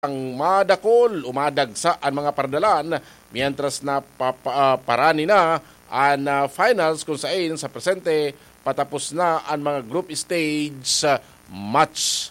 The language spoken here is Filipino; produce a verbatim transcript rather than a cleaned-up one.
ang madakol umadagsa ang mga pardalan mientras na papa, uh, parani na ang uh, finals kung saan sa presente patapos na ang mga group stage uh, match.